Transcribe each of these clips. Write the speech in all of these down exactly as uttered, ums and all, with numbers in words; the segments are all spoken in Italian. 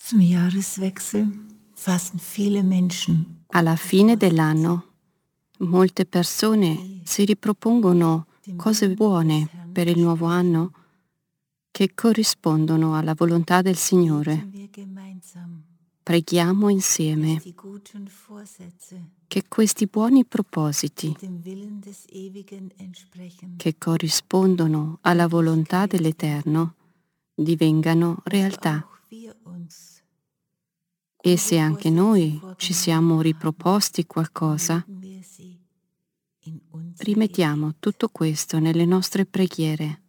Zum Jahreswechsel fassen viele Menschen Alla fine dell'anno, molte persone si ripropongono cose buone per il nuovo anno che corrispondono alla volontà del Signore. Preghiamo insieme che questi buoni propositi, che corrispondono alla volontà dell'Eterno, divengano realtà. E se anche noi ci siamo riproposti qualcosa, rimettiamo tutto questo nelle nostre preghiere.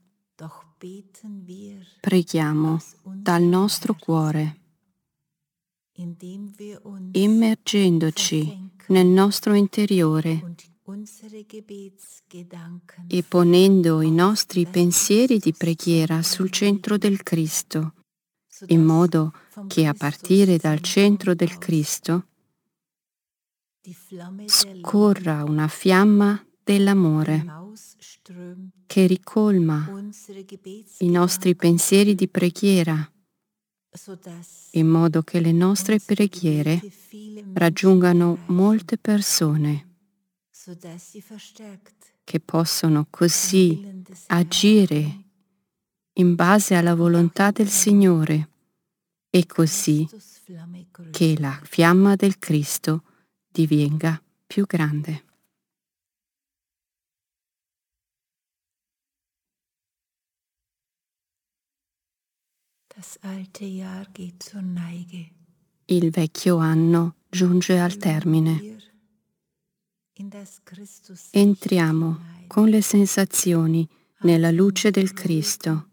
Preghiamo dal nostro cuore, immergendoci nel nostro interiore e ponendo i nostri pensieri di preghiera sul centro del Cristo, in modo che a partire dal centro del Cristo scorra una fiamma dell'amore che ricolma i nostri pensieri di preghiera, in modo che le nostre preghiere raggiungano molte persone, che possono così agire in base alla volontà del Signore e così che la fiamma del Cristo divenga più grande. Il vecchio anno giunge al termine. Entriamo con le sensazioni nella luce del Cristo.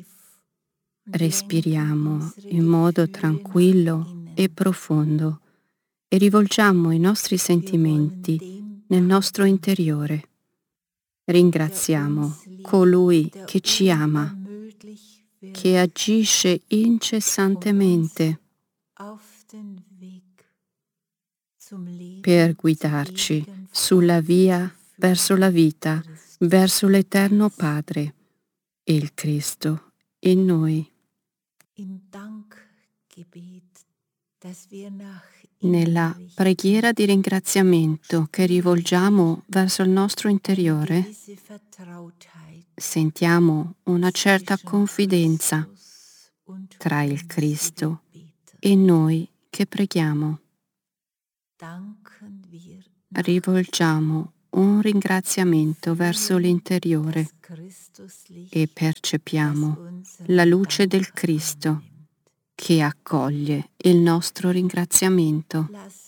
Respiriamo in modo tranquillo e profondo e rivolgiamo i nostri sentimenti nel nostro interiore. Ringraziamo colui che ci ama, che agisce incessantemente per guidarci sulla via verso la vita, verso l'Eterno Padre e il Cristo in noi. Nella preghiera di ringraziamento che rivolgiamo verso il nostro interiore, sentiamo una certa confidenza tra il Cristo e noi che preghiamo. Rivolgiamo un ringraziamento verso l'interiore e percepiamo la luce del Cristo che accoglie il nostro ringraziamento.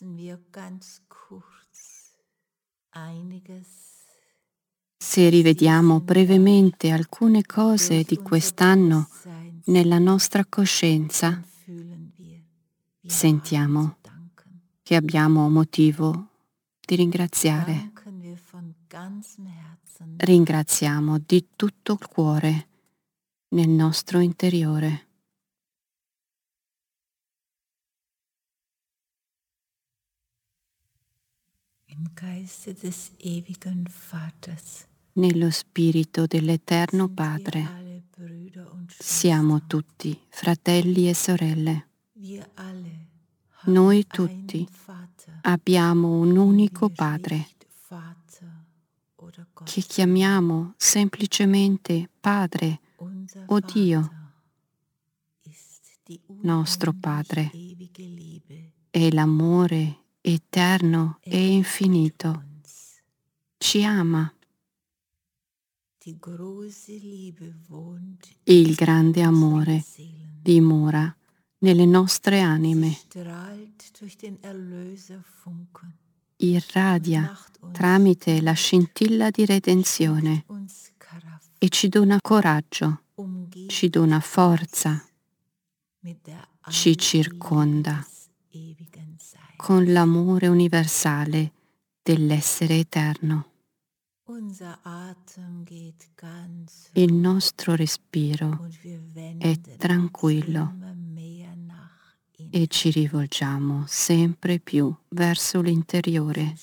Se rivediamo brevemente alcune cose di quest'anno nella nostra coscienza, sentiamo che abbiamo motivo di ringraziare. Ringraziamo di tutto il cuore nel nostro interiore. Nello spirito dell'Eterno Padre siamo tutti fratelli e sorelle. Noi tutti abbiamo un unico Padre che chiamiamo semplicemente Padre o Dio. Nostro Padre è l'amore eterno e infinito. Ci ama. Il grande amore dimora nelle nostre anime. Irradia tramite la scintilla di redenzione e ci dona coraggio, ci dona forza, ci circonda con l'amore universale dell'essere eterno. Il nostro respiro è tranquillo e ci rivolgiamo sempre più verso l'interiore,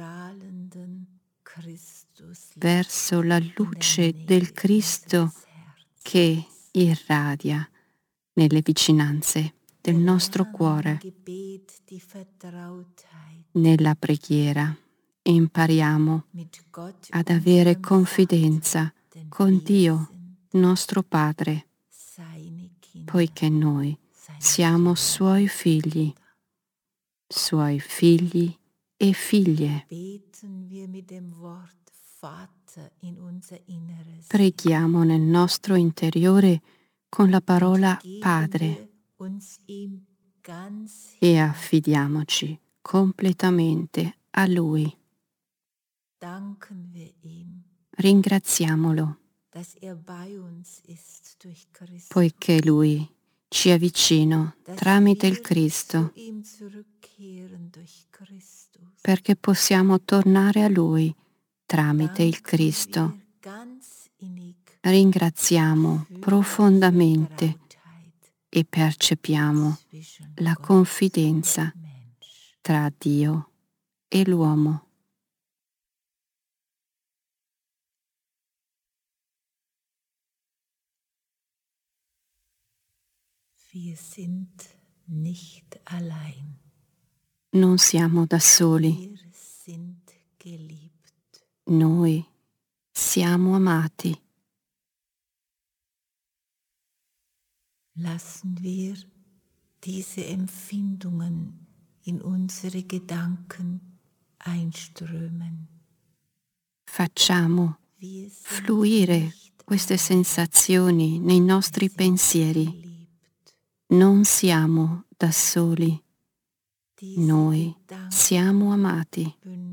verso la luce del Cristo che irradia nelle vicinanze del nostro cuore. Nella preghiera impariamo ad avere confidenza con Dio, nostro Padre, poiché noi siamo Suoi figli, Suoi figli e figlie. Preghiamo nel nostro interiore con la parola Padre e affidiamoci completamente a Lui. Ringraziamolo, poiché Lui ci è vicino tramite il Cristo, perché possiamo tornare a Lui tramite il Cristo. Ringraziamo profondamente e percepiamo la confidenza tra Dio e l'uomo. Non siamo da soli. Noi siamo amati. Lassen wir diese Empfindungen in unsere Gedanken einströmen. Facciamo fluire queste sensazioni nei nostri pensieri. Non siamo da soli. Noi siamo amati.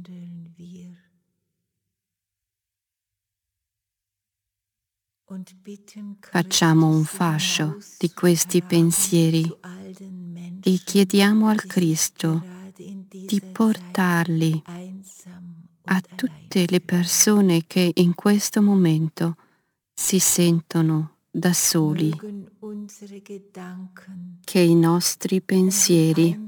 Facciamo un fascio di questi pensieri e chiediamo al Cristo di portarli a tutte le persone che in questo momento si sentono da soli, che i nostri pensieri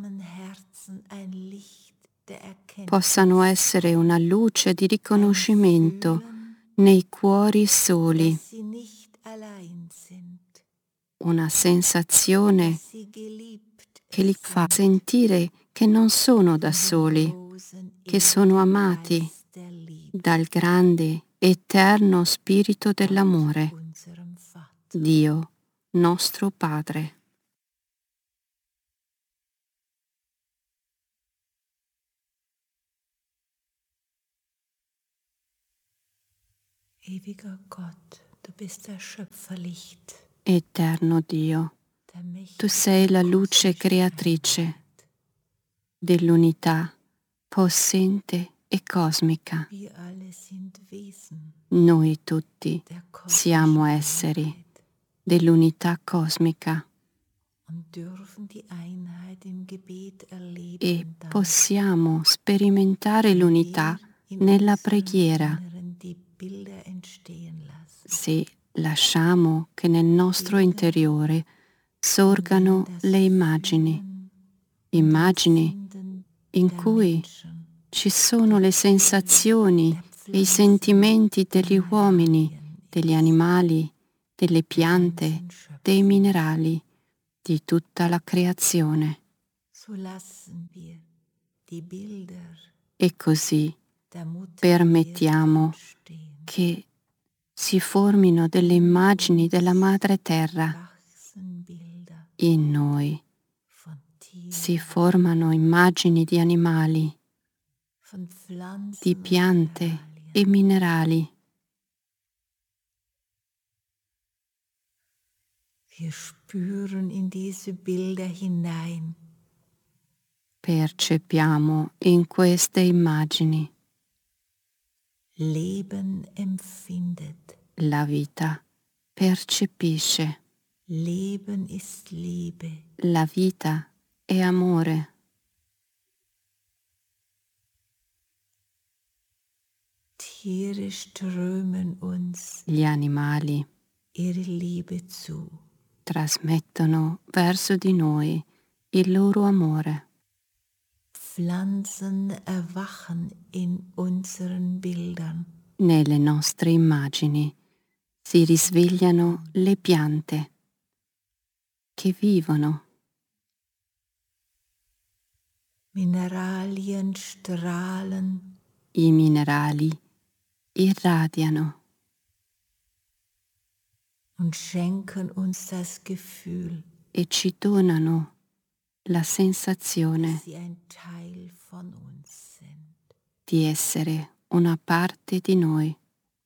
possano essere una luce di riconoscimento nei cuori soli, una sensazione che li fa sentire che non sono da soli, che sono amati dal grande, eterno Spirito dell'amore, Dio nostro Padre. Ewiger Gott, du bist der Schöpferlicht. Eterno Dio, tu sei la luce creatrice dell'unità possente e cosmica. Noi tutti siamo esseri dell'unità cosmica e possiamo sperimentare l'unità nella preghiera se lasciamo che nel nostro interiore sorgano le immagini, immagini in cui ci sono le sensazioni e i sentimenti degli uomini, degli animali, delle piante, dei minerali, di tutta la creazione. E così permettiamo che si formino delle immagini della Madre Terra. In noi si formano immagini di animali, di piante e minerali. Wir spüren in diese Bilder hinein. Percepiamo in queste immagini. Leben empfindet. La vita percepisce. Leben ist Liebe. La vita è amore. Tiere strömen uns Gli animali ihre Liebe zu. Trasmettono verso di noi il loro amore. Pflanzen erwachen in unseren Bildern. Nelle nostre immagini si risvegliano le piante che vivono. Mineralien strahlen I minerali irradiano und schenken uns das Gefühl, e ci donano la sensazione dass sie ein Teil von uns sind. di essere una parte di noi.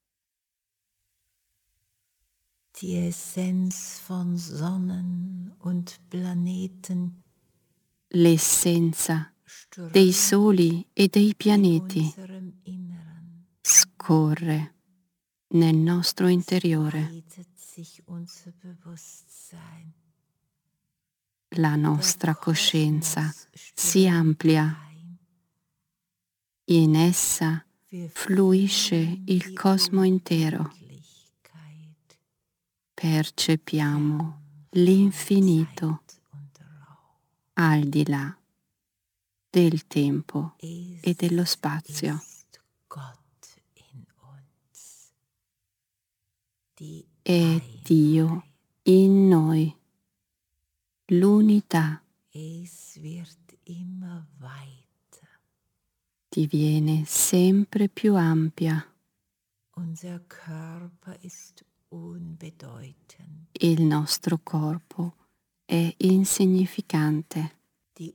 Die Essenz von Sonnen und Planeten L'essenza dei soli e dei in pianeti unserem Inneren. scorre nel nostro Es interiore. weitet sich unser Bewusstsein. La Der nostra coscienza Kosmos si strömt amplia. ein. In essa Wir fluisce fühlen il die cosmo intero. Unendlichkeit, Percepiamo fern von l'infinito Zeit und Raum. al di là del tempo e Es dello spazio. ist Gott in uns, die È Dio Einheit. in noi, l'unità Es wird immer weiter. diviene sempre più ampia. Unser Körper ist unbedeutend. Il nostro corpo è insignificante. Die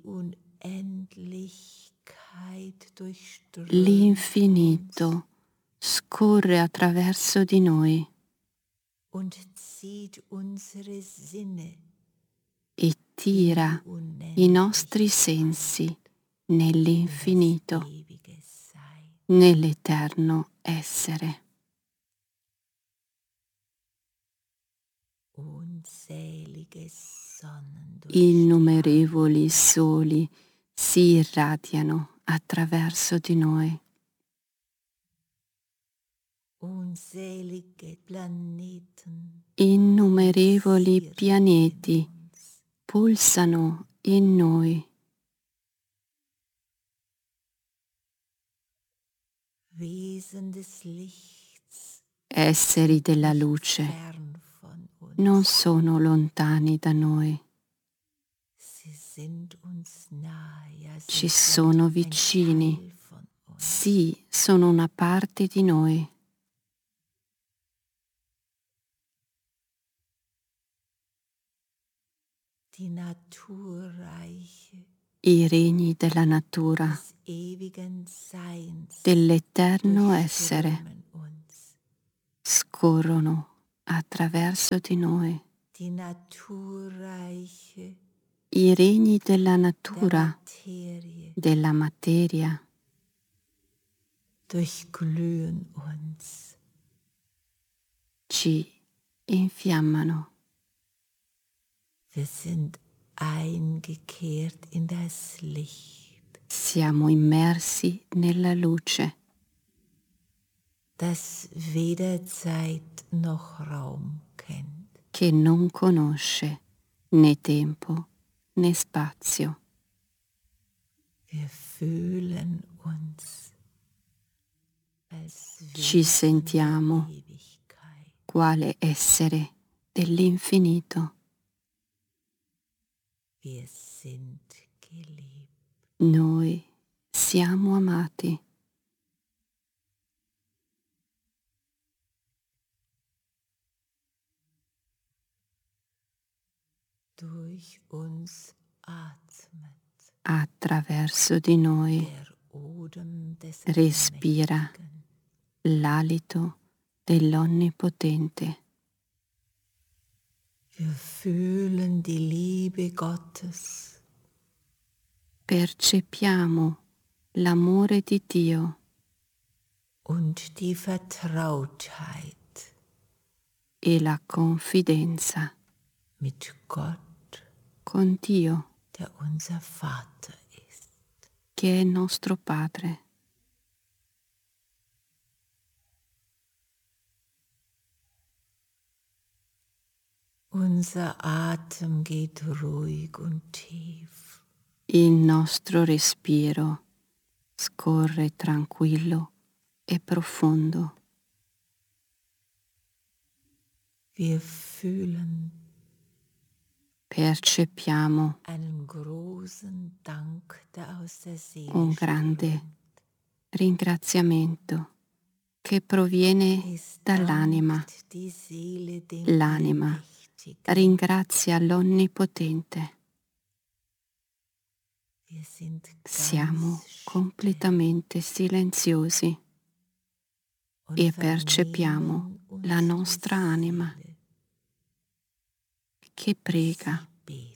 Unendlichkeit durchströmt uns L'infinito scorre attraverso di noi und zieht unsere Sinne e tira i nostri sensi nell'infinito, ewige Sein. nell'eterno essere. Unzählige Sonnen Innumerevoli soli si irradiano attraverso di noi. unzählige Planeten Innumerevoli pulsieren pianeti in uns. pulsano in noi. Wesen des Lichts, Esseri della luce fern von uns. non sono lontani da noi, Sie sind uns nahe, ja, sie ci sind sono ein vicini. Teil von uns. Sì, sono una parte di noi. Die Naturreiche I regni della natura, des ewigen Seins dell'eterno essere, durchströmen uns. scorrono attraverso di noi. Die Naturreiche I regni della der natura, Materie della materia, durchglühen uns. ci infiammano. Wir sind eingekehrt in das Licht, Siamo immersi nella luce das weder Zeit noch Raum kennt. che non conosce né tempo né spazio. Wir fühlen uns als Ci Wesen sentiamo der Ewigkeit. quale essere dell'infinito. Wir sind geliebt. Noi siamo amati. Durch uns atmet Attraverso di noi der Odem des respira Allmächtigen. l'alito dell'Onnipotente. Wir fühlen die Liebe Gottes. Percepiamo l'amore di Dio Und die Vertrautheit e la confidenza mit Gott, con Dio, der unser Vater ist. che è nostro Padre. Unser Atem geht ruhig und tief. Il nostro respiro scorre tranquillo e profondo. Wir fühlen Percepiamo einen großen un grande ringraziamento che proviene dall'anima. L'anima ringrazia l'Onnipotente. Siamo completamente silenziosi e percepiamo la nostra anima che prega